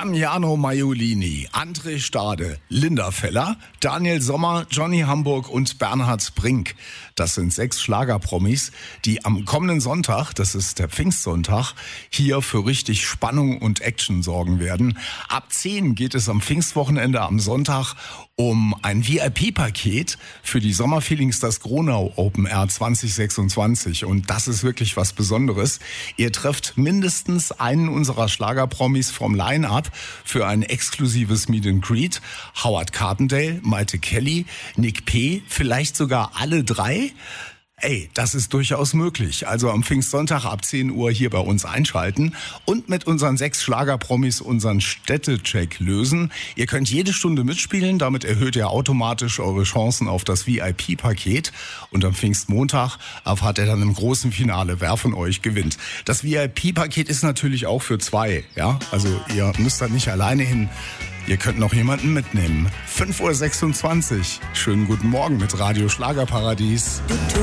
Damiano Maiolini, André Stade, Linda Feller, Daniel Sommer, Johnny Hamburg und Bernhard Brink. Das sind 6 Schlagerpromis, die am kommenden Sonntag, das ist der Pfingstsonntag, hier für richtig Spannung und Action sorgen werden. Ab 10 geht es am Pfingstwochenende am Sonntag um ein VIP-Paket für die Sommerfeelings das Gronau Open Air 2026. Und das ist wirklich was Besonderes. Ihr trefft mindestens einen unserer Schlagerpromis vom Line-Up für ein exklusives Meet and Greet. Howard Carpendale, Maite Kelly, Nick P., vielleicht sogar alle 3. Ey, das ist durchaus möglich. Also am Pfingstsonntag ab 10 Uhr hier bei uns einschalten und mit unseren 6 Schlagerpromis unseren Städtecheck lösen. Ihr könnt jede Stunde mitspielen, damit erhöht ihr automatisch eure Chancen auf das VIP-Paket. Und am Pfingstmontag erfahrt ihr dann im großen Finale, wer von euch gewinnt. Das VIP-Paket ist natürlich auch für 2, ja? Also ihr müsst da nicht alleine hin. Ihr könnt noch jemanden mitnehmen. 5.26 Uhr. Schönen guten Morgen mit Radio Schlagerparadies.